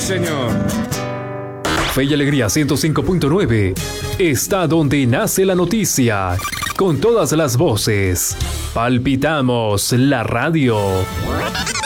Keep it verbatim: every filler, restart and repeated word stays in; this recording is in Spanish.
señor. Fe y Alegría ciento cinco punto nueve está donde nace la noticia, con todas las voces. Palpitamos la radio.